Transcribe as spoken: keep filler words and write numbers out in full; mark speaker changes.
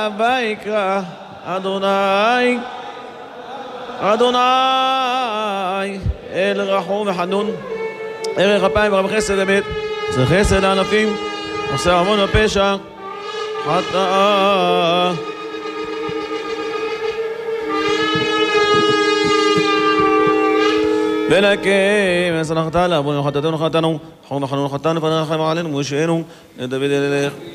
Speaker 1: ויקרא אדוני אדוני אל רחום וחנון ערך אפיים ורב חסד אמת זה חסד הענפים עושה המון הפשע חטאה ולקם נסנחת לה בוא נחתתנו נחתנו חום וחנון חתנו ונרחם עלינו מושענו לדוד אלך